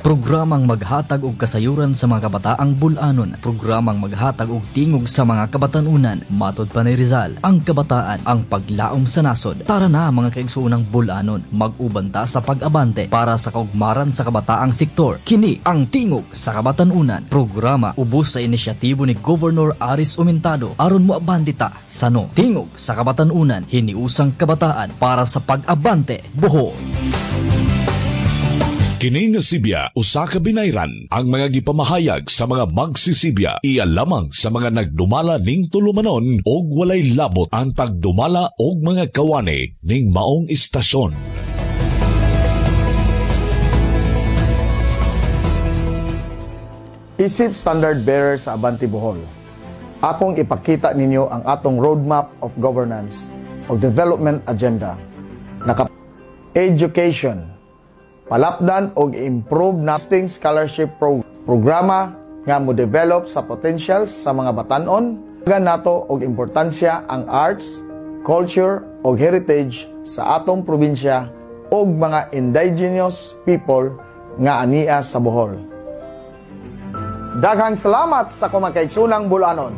Programang maghatag og kasayuran sa mga kabataang bulanon. Programang maghatag og tingog sa mga kabatanunan. Matod pa ni Rizal, ang kabataan ang paglaom sa nasod. Tara na mga kaigsuunang bulanon, mag-ubanta sa pag-abante para sa kaugmaran sa kabataang sektor. Kini ang Tingog sa Kabatanunan. Programa ubos sa inisyatibo ni Governor Aris Umentado aron moabantita sa Tingog sa Kabatanunan, hiniusang kabataan para sa pag-abante buho. Kini nga Sibya, usa ka binayran ang mga gipamahayag sa mga magsisibya. Iya lamang sa mga nagdumala ning tulumanon og walay labot ang pagdumala og mga kawani ning maong istasyon. Isip standard bearer sa Abante Bohol, akong ipakita ninyo ang atong roadmap of governance o development agenda. Education, palapdan og improve nasting scholarship programa nga mo develop sa potentials sa mga batanon. Dagan nato og importansya ang arts, culture og heritage sa atong probinsya og mga indigenous people nga ania sa Bohol. Daghang salamat sa kumakaigsunang bulanon.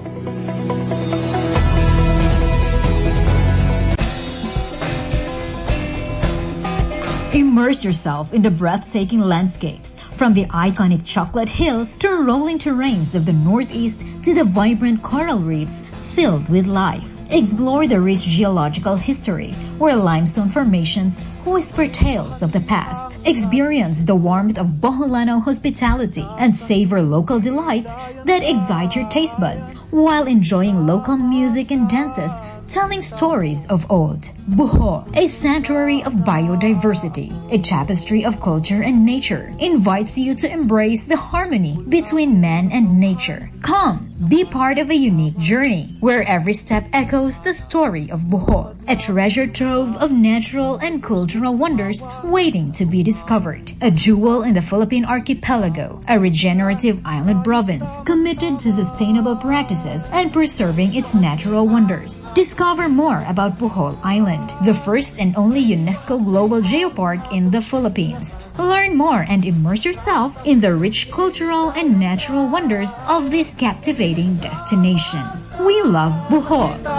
Immerse yourself in the breathtaking landscapes, from the iconic chocolate hills to rolling terrains of the Northeast to the vibrant coral reefs filled with life. Explore the rich geological history, where limestone formations whisper tales of the past. Experience the warmth of Boholano hospitality and savor local delights that excite your taste buds while enjoying local music and dances telling stories of old. Bohol, a sanctuary of biodiversity, a tapestry of culture and nature, invites you to embrace the harmony between man and nature. Come, be part of a unique journey where every step echoes the story of Bohol, a treasure trove of natural and cultural wonders waiting to be discovered. A jewel in the Philippine archipelago, a regenerative island province committed to sustainable practices and preserving its natural wonders. Discover more about Bohol Island, the first and only UNESCO Global Geopark in the Philippines. Learn more and immerse yourself in the rich cultural and natural wonders of this captivating destination. We love Bohol.